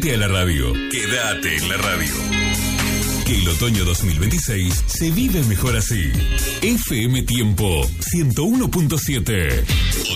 Quédate a la radio. Quédate en la radio. Que el otoño 2026 se vive mejor así. FM Tiempo 101.7.